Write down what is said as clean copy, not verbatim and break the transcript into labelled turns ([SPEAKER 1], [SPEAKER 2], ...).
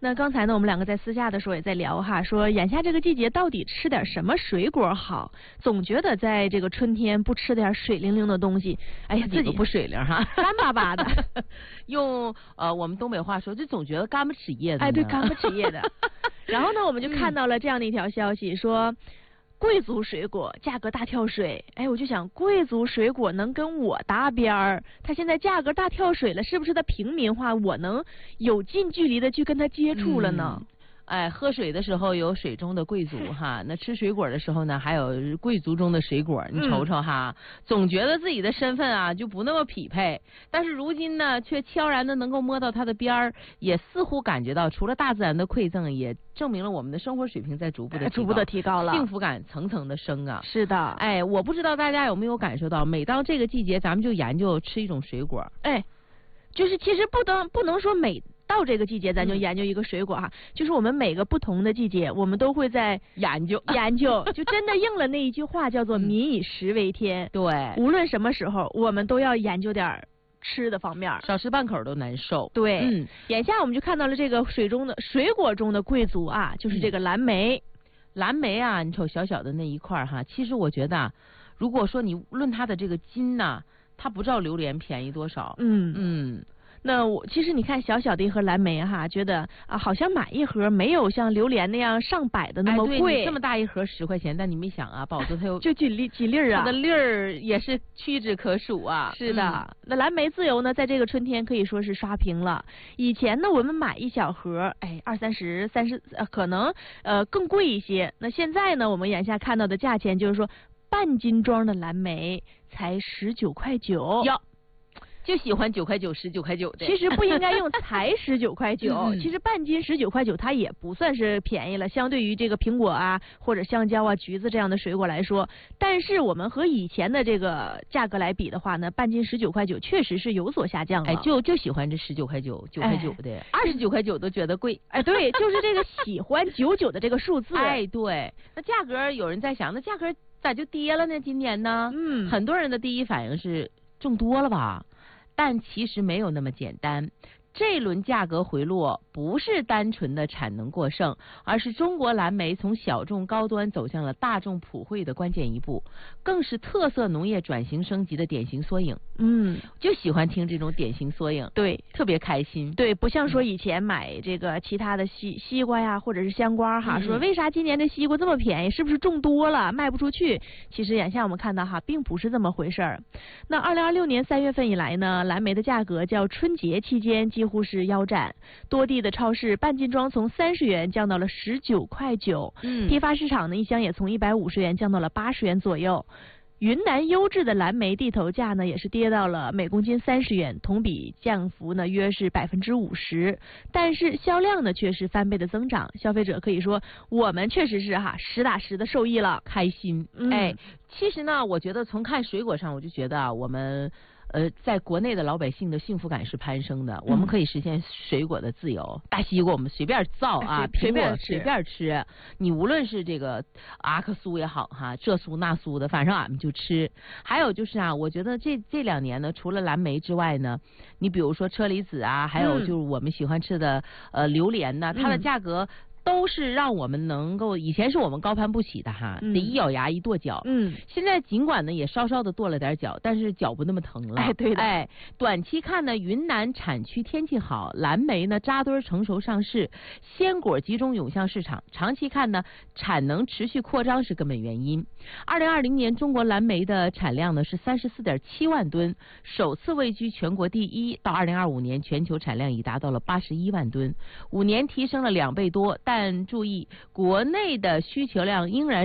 [SPEAKER 1] 那刚才呢，我们两个在私下的时候也在聊哈，说眼下这个季节到底吃点什么水果好？总觉得在这个春天不吃点水灵灵的东西，哎呀，自己
[SPEAKER 2] 不水灵哈，
[SPEAKER 1] 干巴巴的。
[SPEAKER 2] 用我们东北话说，就总觉得干巴吃叶的。
[SPEAKER 1] 哎，对，干巴吃叶的。然后呢，我们就看到了这样的一条消息，说贵族水果价格大跳水。哎，我就想，贵族水果能跟我搭边儿？它现在价格大跳水了，是不是它平民化，我能有近距离的去跟它接触了呢？
[SPEAKER 2] 哎，喝水的时候有水中的贵族哈，那吃水果的时候呢，还有贵族中的水果，你瞅瞅哈，总觉得自己的身份啊就不那么匹配，但是如今呢，却悄然的能够摸到它的边儿，也似乎感觉到，除了大自然的馈赠，也证明了我们的生活水平在逐步的提高了，幸福感层层的升啊。
[SPEAKER 1] 是的，
[SPEAKER 2] 哎，我不知道大家有没有感受到，每到这个季节，咱们就研究吃一种水果，
[SPEAKER 1] 哎，就是其实不能说每到这个季节，咱就研究一个水果哈，就是我们每个不同的季节，我们都会在研究，就真的应了那一句话，叫做民以食为天。
[SPEAKER 2] 对，
[SPEAKER 1] 无论什么时候，我们都要研究点吃的方面，
[SPEAKER 2] 少吃半口都难受。
[SPEAKER 1] 对，眼下我们就看到了这个水果中的贵族啊，就是这个蓝莓。
[SPEAKER 2] 蓝莓啊，你瞅小小的那一块哈，其实我觉得，如果说你论它的这个斤呐，它不知道榴莲便宜多少。
[SPEAKER 1] 那其实你看小小的一盒蓝莓哈，觉得啊好像买一盒没有像榴莲那样上百的那么贵。
[SPEAKER 2] 对，这么大一盒10块钱，但你没想啊，宝子它有
[SPEAKER 1] 就几粒儿啊，
[SPEAKER 2] 它的粒儿也是屈指可数啊。
[SPEAKER 1] 是的，那蓝莓自由呢，在这个春天可以说是刷屏了。以前呢，我们买一小盒，哎，20、30，可能更贵一些。那现在呢，我们眼下看到的价钱就是说，半斤装的蓝莓才19.9块。
[SPEAKER 2] 哟。就喜欢9块9、19块9的。
[SPEAKER 1] 其实不应该用才19块9，其实半斤19块9，它也不算是便宜了，相对于这个苹果啊或者香蕉啊、橘子这样的水果来说。但是我们和以前的这个价格来比的话呢，半斤19块9确实是有所下降了。
[SPEAKER 2] 哎，就喜欢这19块9、9块9的，29块9都觉得贵。
[SPEAKER 1] 哎，对，就是这个喜欢99的这个数字。
[SPEAKER 2] 哎，对，那价格有人在想，那价格咋就跌了呢？今年呢？很多人的第一反应是种多了吧。但其实没有那么简单，这轮价格回落不是单纯的产能过剩，而是中国蓝莓从小众高端走向了大众普惠的关键一步，更是特色农业转型升级的典型缩影。就喜欢听这种典型缩影，
[SPEAKER 1] 对，
[SPEAKER 2] 特别开心。
[SPEAKER 1] 对，不像说以前买这个其他的西瓜呀，或者是香瓜哈，说为啥今年这西瓜这么便宜？是不是种多了卖不出去？其实眼下我们看到哈，并不是这么回事儿。那2026年3月份以来呢，蓝莓的价格较春节期间几乎是腰斩，多地的超市半斤装从30元降到了19块9，批发市场呢一箱也从150元降到了80元左右。云南优质的蓝莓地头价呢，也是跌到了每公斤30元，同比降幅呢约是50%，但是销量呢却是翻倍的增长，消费者可以说我们确实是哈实打实的受益了，
[SPEAKER 2] 开心。哎，其实呢，我觉得从看水果上，我就觉得啊，我们在国内的老百姓的幸福感是攀升的，我们可以实现水果的自由。大西瓜我们随便造啊，
[SPEAKER 1] 随便
[SPEAKER 2] 吃，你无论是这个阿克苏也好哈，这苏那苏的，反正俺们就吃。还有就是啊，我觉得这2年呢，除了蓝莓之外呢，你比如说车厘子啊，还有就是我们喜欢吃的榴莲呢，它的价格都是让我们能够，以前是我们高攀不起的哈，得一咬牙一跺脚。现在尽管呢也稍稍的跺了点脚，但是脚不那么疼了。
[SPEAKER 1] 哎，对的。
[SPEAKER 2] 哎，短期看呢，云南产区天气好，蓝莓呢扎堆成熟上市，鲜果集中涌向市场。长期看呢，产能持续扩张是根本原因。2020年中国蓝莓的产量呢是34.7万吨，首次位居全国第一。到2025年，全球产量已达到了81万吨，5年提升了2倍多。但注意，国内的需求量仍然